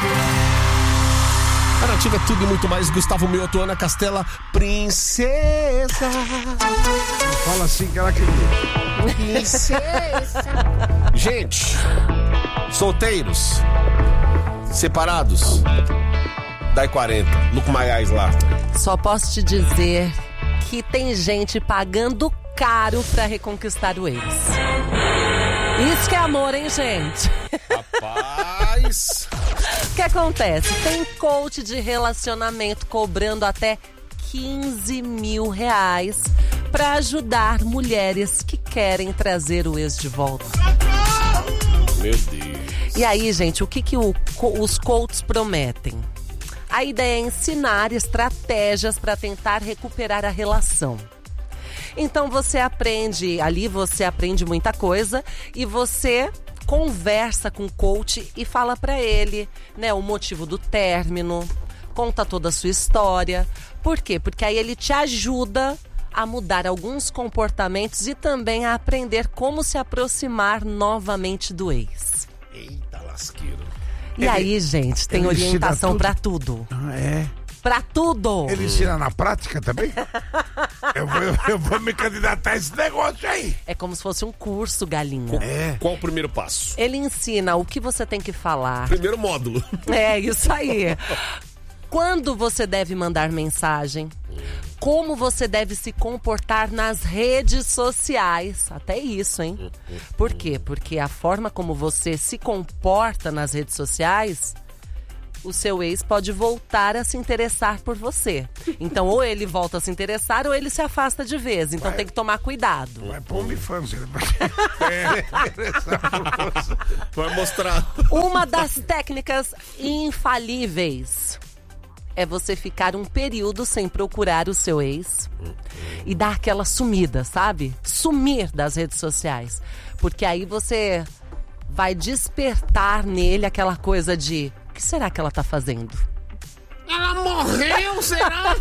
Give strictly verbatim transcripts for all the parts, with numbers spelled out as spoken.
A Nativa é tudo e muito mais. Gustavo Mioto, Ana Castela, princesa. Fala assim que ela quer. Princesa. Gente, solteiros, separados, dai quarenta. Luco Maiás lá. Só posso te dizer que tem gente pagando caro pra reconquistar o ex. Isso que é amor, hein, gente? Rapaz. O que acontece? Tem coach de relacionamento cobrando até quinze mil reais pra ajudar mulheres que querem trazer o ex de volta. Meu Deus. E aí, gente, o que, que o, os coaches prometem? A ideia é ensinar estratégias para tentar recuperar a relação. Então você aprende, ali você aprende muita coisa e você conversa com o coach e fala para ele, né, o motivo do término, conta toda a sua história. Por quê? Porque aí ele te ajuda a mudar alguns comportamentos e também a aprender como se aproximar novamente do ex. Eita lasqueiro. E Ele- aí, gente, tem ele orientação ensina pra tudo. Ah, é? Pra tudo! Ele ensina na prática também? eu, vou, eu vou me candidatar a esse negócio aí. É como se fosse um curso, galinha. É. Qual o primeiro passo? Ele ensina o que você tem que falar. Primeiro módulo. É, isso aí. Quando você deve mandar mensagem, como você deve se comportar nas redes sociais. Até isso, hein? Por quê? Porque a forma como você se comporta nas redes sociais, o seu ex pode voltar a se interessar por você. Então, ou ele volta a se interessar, ou ele se afasta de vez. Então, Vai. tem que tomar cuidado. Vai pro OnlyFans. Ele vai interessar por você. Vai mostrar. Uma das técnicas infalíveis é você ficar um período sem procurar o seu ex e dar aquela sumida, sabe? Sumir das redes sociais. Porque aí você vai despertar nele aquela coisa de: o que será que ela tá fazendo? Ela morreu, será?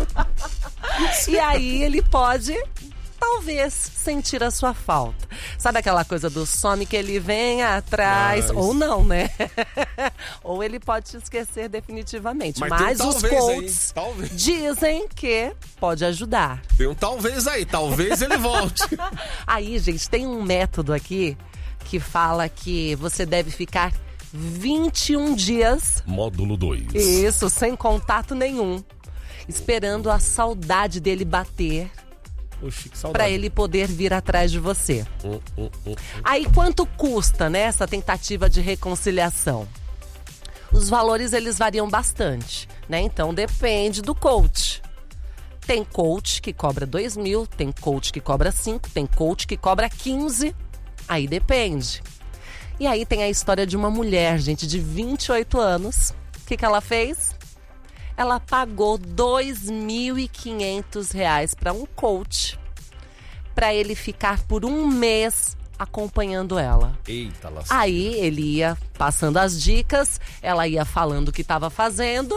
E aí ele pode, talvez, sentir a sua falta. Sabe aquela coisa do some que ele vem atrás? Mas- Ou não, né? Ou ele pode te esquecer definitivamente. Mas Mas, tem um os talvez aí, coaches talvez. dizem que pode ajudar. Tem um talvez aí, talvez ele volte. Aí, gente, tem um método aqui que fala que você deve ficar vinte e um dias, Módulo dois. isso, sem contato nenhum, esperando a saudade dele bater Oxi, que pra saudade. ele poder vir atrás de você. Hum, hum, hum. Aí, quanto custa, né, essa tentativa de reconciliação? Os valores, eles variam bastante, né? Então, depende do coach. Tem coach que cobra dois mil, tem coach que cobra cinco, tem coach que cobra quinze. Aí depende. E aí tem a história de uma mulher, gente, de vinte e oito anos. O que, que ela fez? Ela pagou dois mil e quinhentos reais para um coach, para ele ficar por um mês acompanhando ela. Eita lasqueiro. Aí ele ia passando as dicas, ela ia falando o que estava fazendo,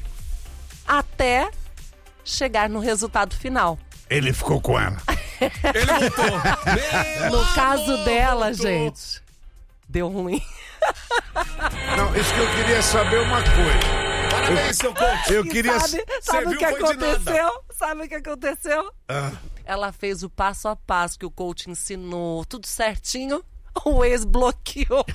até chegar no resultado final. Ele ficou com ela. Ele voltou. Meu No amor, caso dela, voltou. gente, deu ruim. Não, isso que eu queria saber uma coisa. Parabéns, seu coach. Eu E queria... sabe, sabe Serviu o que foi de nada. aconteceu? Sabe o que aconteceu? Ah, Ela fez o passo a passo que o coach ensinou, tudo certinho. O ex bloqueou.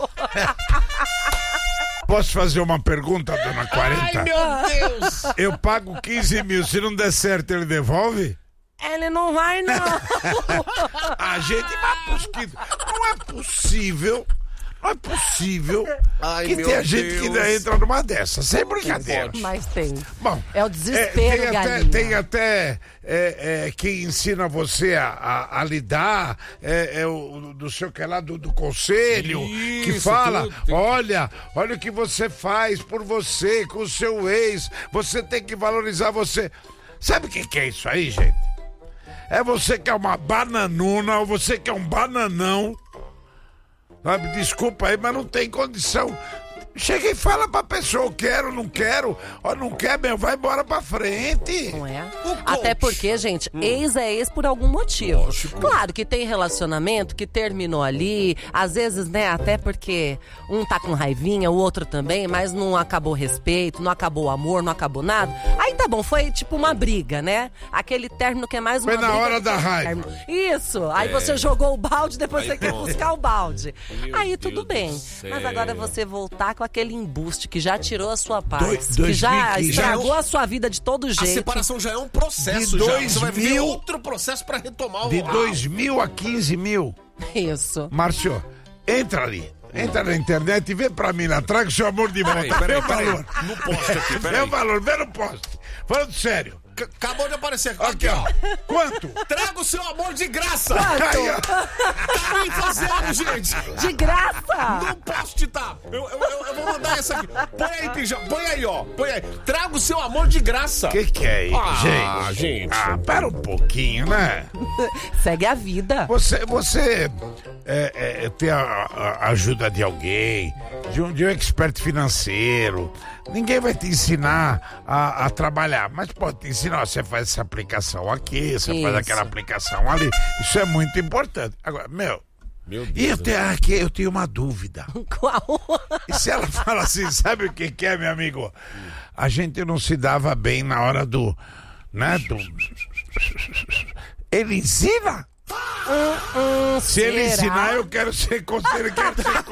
posso fazer uma pergunta, dona quarenta? Ai, meu Deus. Eu pago quinze mil, se não der certo ele devolve? Ele não vai, não. A gente vai pros que... Não é possível, não é possível Ai, que meu tenha gente que Deus. ainda entra numa dessas, sem brincadeira. Mas tem. Bom, É o é, desespero, tem até, galinha. tem até é, é, quem ensina você a, a, a lidar, é, é o do seu que é lá do, do conselho, que Isso, fala, tudo, tem- olha, olha o que você faz por você, com o seu ex, você tem que valorizar você. Sabe o que, que é isso aí, gente? É você que é uma bananona, ou você que é um bananão, sabe? Desculpa aí, mas não tem condição. chega e fala pra pessoa, eu quero, não quero. Ó, não quer, meu, vai embora pra frente. Não é? O coach. Até porque, gente, ex é ex por algum motivo. Lógico. Claro que tem relacionamento que terminou ali, às vezes, né, até porque um tá com raivinha, o outro também, mas não acabou o respeito, não acabou o amor, não acabou nada. Aí tá bom, foi tipo uma briga, né? Aquele término que é mais uma Foi na briga hora do da que raiva. término. Isso, aí É. você jogou o balde, depois Aí você quer pronto. buscar o balde. Meu Aí Deus tudo do bem. céu. Mas agora você voltar com aquele embuste que já tirou a sua paz, Dois- que já dois mil e quinze. estragou a sua vida de todo A jeito. separação já é um processo, De já. dois Você vai ver mil outro processo pra retomar o... De dois mil a quinze mil. Isso. Márcio, entra ali. Entra na internet e vê pra mim lá. Traga o seu amor de volta. Peraí, Vê peraí, o valor. peraí. No poste aqui, Vê peraí. o valor, vê no poste. Falando sério. C- Acabou de aparecer aqui, Aqui, ó. Quanto? Traga o seu amor de graça. Aí, ó. Tá me fazendo, gente. De graça! No poste tá. Eu, eu, eu, eu vou mandar essa aqui. Põe aí, Pijama. Põe aí, ó. Põe aí. Traga o seu amor de graça. Que que é isso, Ah, gente? gente. Ah, pera um pouquinho, né? Segue a vida. Você, você é, é, tem a, a ajuda de alguém, de um, de um expert financeiro. Ninguém vai te ensinar a, a trabalhar, mas pode te ensinar. Ó, você faz essa aplicação aqui, você faz Isso. aquela aplicação ali. Isso é muito importante. Agora, meu, Meu e eu tenho, aqui, eu tenho uma dúvida. Qual? E se ela fala assim, sabe o que, que é, meu amigo? A gente não se dava bem na hora do. Né, do... Ele ensina? Hum, Se ele será? ensinar, eu quero ser conselheiro, quero ser